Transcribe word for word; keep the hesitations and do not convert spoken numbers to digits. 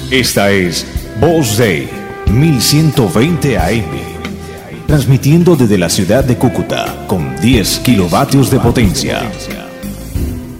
Esta es Voz Day mil ciento veinte A M, transmitiendo desde la ciudad de Cúcuta con diez kilovatios de potencia.